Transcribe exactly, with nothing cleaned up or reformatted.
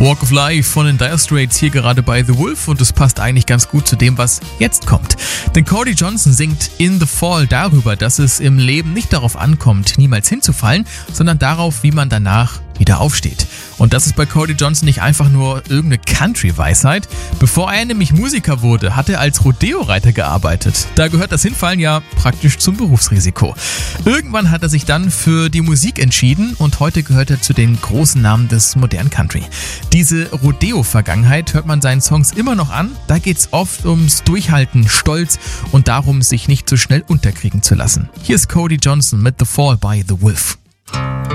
Walk of Life von den Dire Straits hier gerade bei The Wolf und es passt eigentlich ganz gut zu dem, was jetzt kommt. Denn Cody Johnson singt In the Fall darüber, dass es im Leben nicht darauf ankommt, niemals hinzufallen, sondern darauf, wie man danach wieder aufsteht. Und das ist bei Cody Johnson nicht einfach nur irgendeine Country-Weisheit. Bevor er nämlich Musiker wurde, hat er als Rodeo-Reiter gearbeitet. Da gehört das Hinfallen ja praktisch zum Berufsrisiko. Irgendwann hat er sich dann für die Musik entschieden und heute gehört er zu den großen Namen des modernen Country. Diese Rodeo-Vergangenheit hört man seinen Songs immer noch an. Da geht es oft ums Durchhalten, Stolz und darum, sich nicht so schnell unterkriegen zu lassen. Hier ist Cody Johnson mit The Fall by The Wolf.